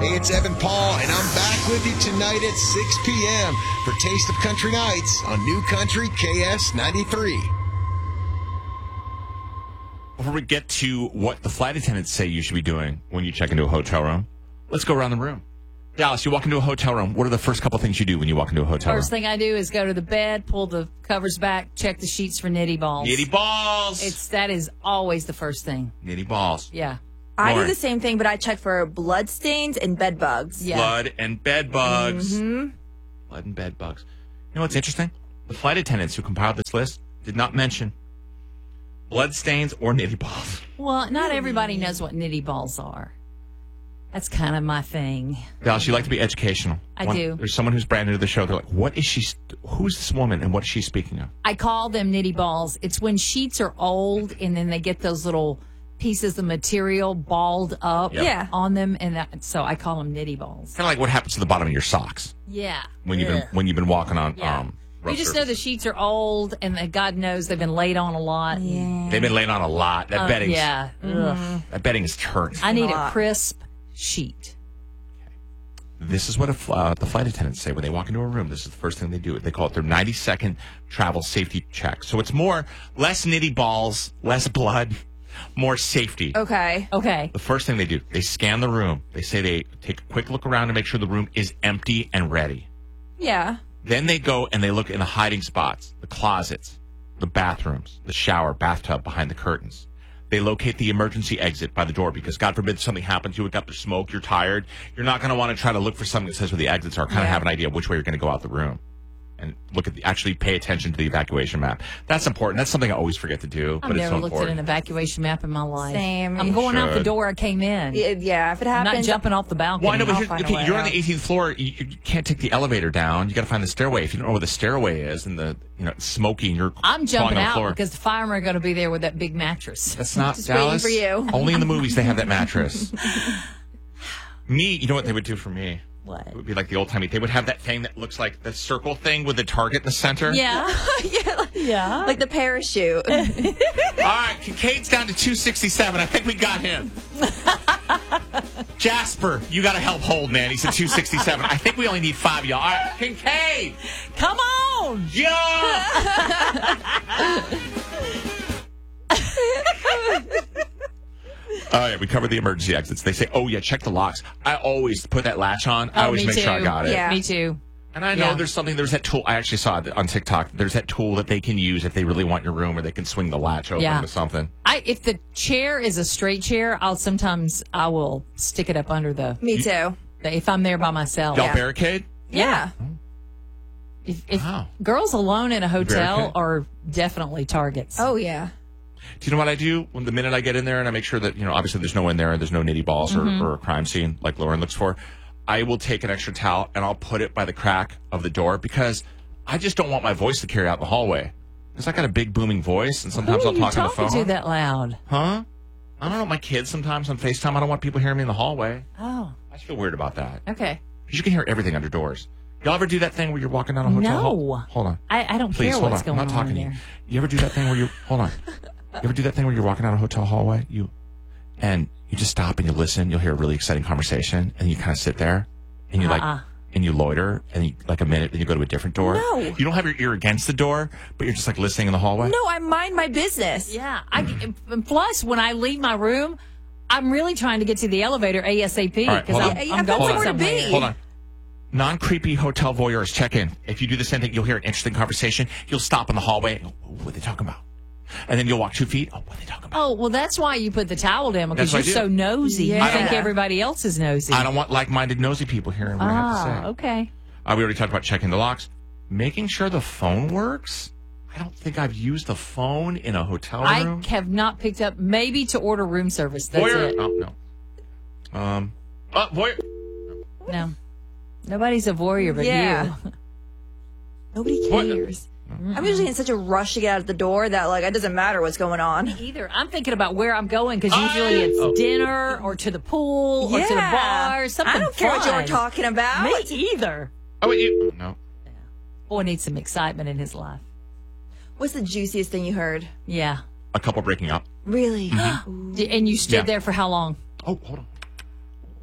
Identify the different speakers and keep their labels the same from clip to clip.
Speaker 1: Hey, it's Evan Paul, and I'm back with you tonight at 6 p.m. for Taste of Country Nights on New Country KS 93.
Speaker 2: Before we get to what the flight attendants say you should be doing when you check into a hotel room, let's go around the room. Dallas, you walk into a hotel room. What are the first couple things you do when you walk into a hotel room?
Speaker 3: First thing I do is go to the bed, pull the covers back, check the sheets for nitty balls.
Speaker 2: Nitty balls.
Speaker 3: That is always the first thing.
Speaker 2: Nitty balls.
Speaker 3: Yeah.
Speaker 4: I do the same thing, but I check for blood stains and bed bugs.
Speaker 3: Yeah.
Speaker 2: Blood and bed bugs.
Speaker 4: Mm-hmm.
Speaker 2: Blood and bed bugs. You know what's interesting? The flight attendants who compiled this list did not mention blood stains or nitty balls.
Speaker 3: Well, not everybody knows what nitty balls are. That's kind of my thing.
Speaker 2: Dallas, you like to be educational.
Speaker 3: I do.
Speaker 2: There's someone who's brand new to the show. They're like, what is she? Who's this woman and what is she speaking of?
Speaker 3: I call them nitty balls. It's when sheets are old and then they get those little pieces of material balled up on them. And so I call them nitty balls.
Speaker 2: Kind of like what happens to the bottom of your socks.
Speaker 3: Yeah.
Speaker 2: When you've been walking on
Speaker 3: You just know the sheets are old, and God knows they've been laid on a lot.
Speaker 4: Yeah.
Speaker 2: They've been laid on a lot. That bedding.
Speaker 3: Yeah.
Speaker 2: That bedding is turnt.
Speaker 3: I need a crisp sheet.
Speaker 2: This is what the flight attendants say when they walk into a room. This is the first thing they do. They call it their 90-second travel safety check. So it's less nitty balls, less blood, more safety.
Speaker 4: Okay.
Speaker 2: The first thing they do, they scan the room. They say they take a quick look around to make sure the room is empty and ready.
Speaker 4: Yeah.
Speaker 2: Then they go and they look in the hiding spots, the closets, the bathrooms, the shower, bathtub behind the curtains. They locate the emergency exit by the door because, God forbid, something happens. You wake up to smoke. You're tired. You're not going to want to try to look for something that says where the exits are. Kind of have an idea of which way you're going to go out the room. And actually pay attention to the evacuation map. That's important. That's something I always forget to do.
Speaker 3: I've
Speaker 2: but
Speaker 3: never
Speaker 2: it's so
Speaker 3: looked
Speaker 2: important.
Speaker 3: at an evacuation map in my life.
Speaker 4: Same.
Speaker 3: I'm going out the door I came in.
Speaker 4: Yeah, if it
Speaker 3: I'm
Speaker 4: happens.
Speaker 3: not jumping off the balcony.
Speaker 2: Well, I know, but you're on the 18th floor. You can't take the elevator down. You got to find the stairway. If you don't know where the stairway is and it's smoky and you're
Speaker 3: I'm jumping
Speaker 2: on the
Speaker 3: out
Speaker 2: floor.
Speaker 3: because the firemen are going to be there with that big mattress.
Speaker 2: That's not
Speaker 4: Just
Speaker 2: Dallas.
Speaker 4: waiting for you.
Speaker 2: Only in the movies they have that mattress. You know what they would do for me?
Speaker 3: What?
Speaker 2: It would be like the old timey. They would have that thing that looks like the circle thing with the target in the center.
Speaker 3: Yeah.
Speaker 4: Yeah. Like the parachute.
Speaker 2: All right, Kincaid's down to 267. I think we got him. Jasper, you got to help hold, man. He's at 267. I think we only need 5 of y'all. All right, Kincaid,
Speaker 3: Come on!
Speaker 2: jump! All right, we covered the emergency exits. They say, oh, yeah, check the locks. I always put that latch on. I always make sure I got it.
Speaker 4: Yeah.
Speaker 3: Me too.
Speaker 2: And I know there's that tool. I actually saw it on TikTok. There's that tool that they can use if they really want your room, or they can swing the latch open to something.
Speaker 3: If the chair is a straight chair, I will stick it up under the.
Speaker 4: Me too.
Speaker 3: If I'm there by myself.
Speaker 2: Y'all barricade?
Speaker 3: Yeah. If
Speaker 2: Wow.
Speaker 3: girls alone in a hotel
Speaker 2: Barricade?
Speaker 3: are definitely targets.
Speaker 4: Oh, yeah.
Speaker 2: Do you know what I do the minute I get in there and I make sure that, obviously there's no one there and there's no nitty balls or a crime scene like Lauren looks for? I will take an extra towel and I'll put it by the crack of the door because I just don't want my voice to carry out in the hallway. Because I got a big booming voice and sometimes I'll talk on the phone.
Speaker 3: Who are you talking to that loud?
Speaker 2: Huh? I don't know. My kids sometimes on FaceTime. I don't want people hearing me in the hallway.
Speaker 3: Oh.
Speaker 2: I feel weird about that.
Speaker 3: Okay.
Speaker 2: Because you can hear everything under doors. Y'all ever do that thing where you're walking down a hotel hall?
Speaker 3: No.
Speaker 2: Hold on.
Speaker 3: I don't
Speaker 2: Please,
Speaker 3: care
Speaker 2: hold
Speaker 3: what's
Speaker 2: on.
Speaker 3: going
Speaker 2: I'm not
Speaker 3: on
Speaker 2: talking
Speaker 3: in
Speaker 2: to you.
Speaker 3: there.
Speaker 2: You ever do that thing where hold on. You ever do that thing where you're walking down a hotel hallway? And you just stop and you listen. You'll hear a really exciting conversation, and you kind of sit there, and you and you loiter, and you, like a minute, then you go to a different door.
Speaker 4: No.
Speaker 2: You don't have your ear against the door, but you're just like listening in the hallway.
Speaker 4: No, I mind my business.
Speaker 3: Yeah. Plus, when I leave my room, I'm really trying to get to the elevator ASAP
Speaker 2: All right,
Speaker 3: because
Speaker 2: hold on.
Speaker 3: I'm going
Speaker 4: somewhere to
Speaker 3: somewhere.
Speaker 4: be.
Speaker 2: Hold on. Non-creepy hotel voyeurs, check in. If you do the same thing, you'll hear an interesting conversation. You'll stop in the hallway. And go, what are they talking about? And then you'll walk 2 feet. Oh, what are they talking about?
Speaker 3: Oh, well, that's why you put the towel down because
Speaker 2: That's
Speaker 3: you're
Speaker 2: what I
Speaker 3: so
Speaker 2: do.
Speaker 3: nosy.
Speaker 4: Yeah.
Speaker 3: You think everybody else is nosy.
Speaker 2: I don't want like-minded nosy people hearing what I have to say.
Speaker 3: Okay.
Speaker 2: We already talked about checking the locks. Making sure the phone works. I don't think I've used the phone in a hotel room.
Speaker 3: I have not picked up, maybe to order room service. That's
Speaker 2: Voyeur.
Speaker 3: it.
Speaker 2: Oh, no. Voyeur.
Speaker 3: No. Nobody's a voyeur but
Speaker 4: Yeah.
Speaker 3: you.
Speaker 4: Nobody
Speaker 2: What?
Speaker 4: cares. I'm usually in such a rush to get out of the door that it doesn't matter what's going on.
Speaker 3: Either. I'm thinking about where I'm going because usually it's dinner or to the pool or to the bar. Something
Speaker 4: I don't care what
Speaker 3: fun.
Speaker 4: you're talking about.
Speaker 3: Me either.
Speaker 2: Oh, wait, no.
Speaker 3: Boy needs some excitement in his life.
Speaker 4: What's the juiciest thing you heard?
Speaker 3: Yeah.
Speaker 2: A couple breaking up.
Speaker 4: Really?
Speaker 3: And you stood
Speaker 2: Yeah.
Speaker 3: there for how long?
Speaker 2: Oh, hold on.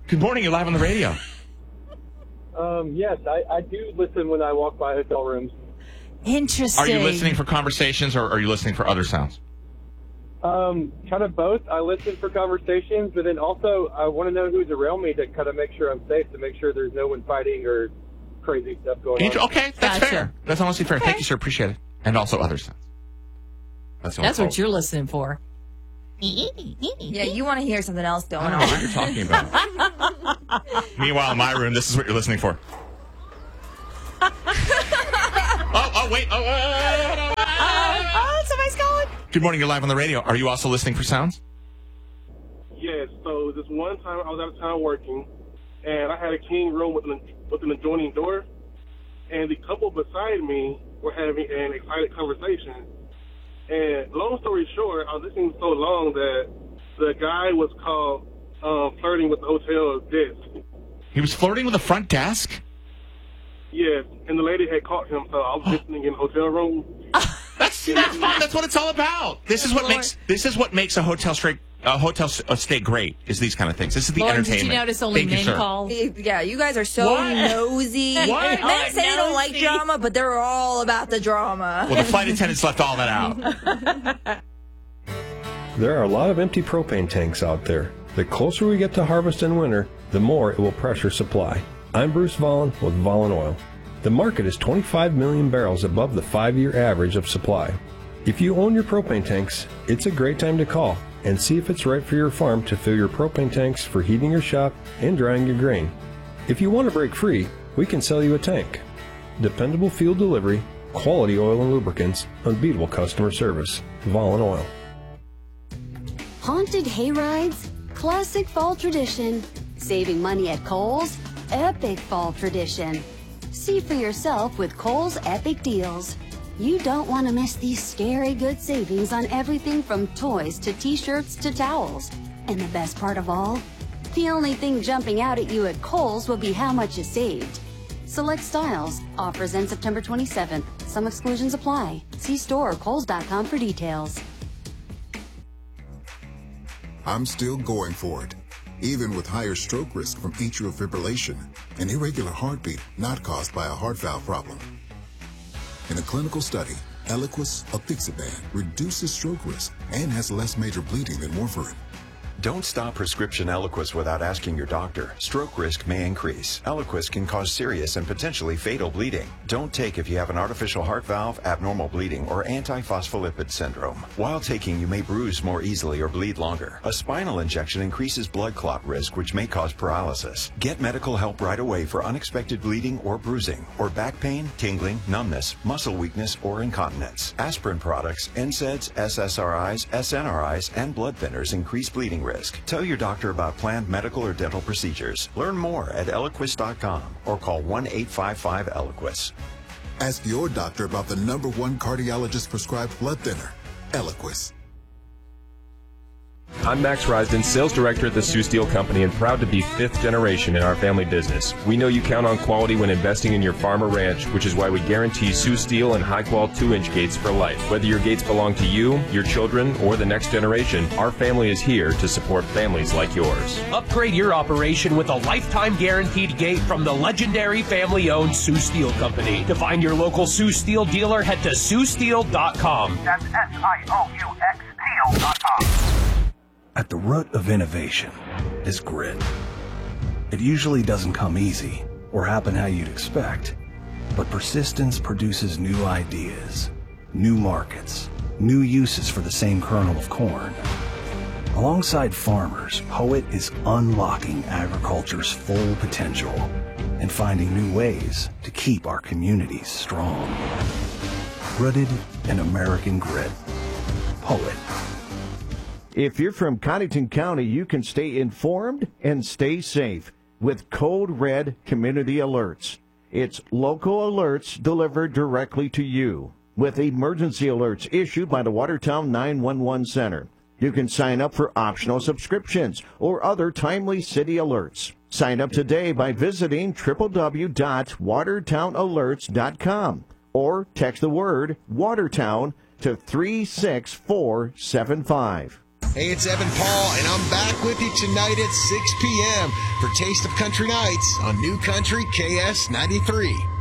Speaker 2: Good morning. You're live on the radio.
Speaker 5: Yes, I do listen when I walk by hotel rooms.
Speaker 3: Interesting.
Speaker 2: Are you listening for conversations or are you listening for other sounds?
Speaker 5: Kind of both. I listen for conversations, but then also I want to know who's around me to kind of make sure I'm safe, to make sure there's no one fighting or crazy stuff going on.
Speaker 2: Okay, that's fair. That's honestly fair. Okay. Thank you, sir. Appreciate it. And also other sounds.
Speaker 3: That's what you're listening for.
Speaker 4: Yeah, you want to hear something else going on.
Speaker 2: What you're talking about. Meanwhile, in my room, this is what you're listening for. Wait.
Speaker 3: Somebody's calling.
Speaker 2: Good morning. You're live on the radio. Are you also listening for sounds?
Speaker 5: Yes. So this one time I was out of town working, and I had a king room with an adjoining door, and the couple beside me were having an excited conversation. And long story short, I was listening so long that the guy was caught flirting with the hotel desk.
Speaker 2: He was flirting with the front desk?
Speaker 5: Yes, and the lady had caught him, so I was listening in the hotel room.
Speaker 2: That's fun. That's what it's all about. This is what makes a hotel stay great. Is these kind of things. This is the
Speaker 3: Lauren,
Speaker 2: entertainment.
Speaker 3: Did you notice only men call?
Speaker 4: Yeah, you guys are so nosy.
Speaker 2: What?
Speaker 4: Men say they don't like drama, but they're all about the drama.
Speaker 2: Well, the flight attendants left all that out.
Speaker 6: There are a lot of empty propane tanks out there. The closer we get to harvest in winter, the more it will pressure supply. I'm Bruce Vollen with Vollen Oil. The market is 25 million barrels above the 5-year average of supply. If you own your propane tanks, it's a great time to call and see if it's right for your farm to fill your propane tanks for heating your shop and drying your grain. If you want to break free, we can sell you a tank. Dependable field delivery, quality oil and lubricants, unbeatable customer service. Vollen Oil.
Speaker 7: Haunted hayrides, classic fall tradition. Saving money at Kohl's, epic fall tradition. See for yourself with Kohl's Epic Deals. You don't want to miss these scary good savings on everything from toys to t-shirts to towels. And the best part of all? The only thing jumping out at you at Kohl's will be how much you saved. Select styles. Offers end September 27th. Some exclusions apply. See store or kohls.com for details.
Speaker 8: I'm still going for it, even with higher stroke risk from atrial fibrillation, an irregular heartbeat not caused by a heart valve problem. In a clinical study, Eliquis apixaban reduces stroke risk and has less major bleeding than warfarin.
Speaker 9: Don't stop prescription Eliquis without asking your doctor. Stroke risk may increase. Eliquis can cause serious and potentially fatal bleeding. Don't take if you have an artificial heart valve, abnormal bleeding, or antiphospholipid syndrome. While taking, you may bruise more easily or bleed longer. A spinal injection increases blood clot risk, which may cause paralysis. Get medical help right away for unexpected bleeding or bruising, or back pain, tingling, numbness, muscle weakness, or incontinence. Aspirin products, NSAIDs, SSRIs, SNRIs, and blood thinners increase bleeding risk. Tell your doctor about planned medical or dental procedures. Learn more at Eliquis.com or call 1-855-ELIQUIS.
Speaker 8: Ask your doctor about the #1 cardiologist prescribed blood thinner, Eliquis.
Speaker 10: I'm Max Risden, sales director at the Sioux Steel Company, and proud to be 5th generation in our family business. We know you count on quality when investing in your farm or ranch, which is why we guarantee Sioux Steel and high-quality 2-inch gates for life. Whether your gates belong to you, your children, or the next generation, our family is here to support families like yours.
Speaker 11: Upgrade your operation with a lifetime guaranteed gate from the legendary family-owned Sioux Steel Company. To find your local Sioux Steel dealer, head to SiouxSteel.com.
Speaker 12: That's SIOUX Steel.com.
Speaker 13: At the root of innovation is grit. It usually doesn't come easy or happen how you'd expect, but persistence produces new ideas, new markets, new uses for the same kernel of corn. Alongside farmers, Poet is unlocking agriculture's full potential and finding new ways to keep our communities strong. Rooted in American grit. Poet.
Speaker 14: If you're from Connington County, you can stay informed and stay safe with Code Red Community Alerts. It's local alerts delivered directly to you with emergency alerts issued by the Watertown 911 Center. You can sign up for optional subscriptions or other timely city alerts. Sign up today by visiting www.watertownalerts.com or text the word Watertown to 36475.
Speaker 1: Hey, it's Evan Paul, and I'm back with you tonight at 6 p.m. for Taste of Country Nights on New Country KS 93.